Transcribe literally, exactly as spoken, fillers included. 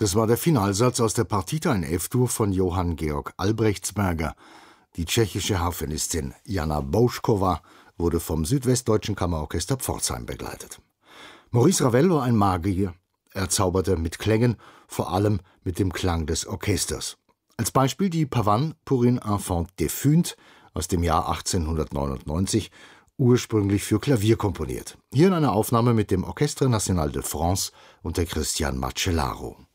Das war der Finalsatz aus der Partita in F-Dur von Johann Georg Albrechtsberger. Die tschechische Harfenistin Jana Boušková wurde vom Südwestdeutschen Kammerorchester Pforzheim begleitet. Maurice Ravel war ein Magier. Er zauberte mit Klängen, vor allem mit dem Klang des Orchesters. Als Beispiel die Pavane pour un enfant défunt aus dem Jahr achtzehnhundertneunundneunzig, ursprünglich für Klavier komponiert. Hier in einer Aufnahme mit dem Orchestre National de France unter Christian Macellaro.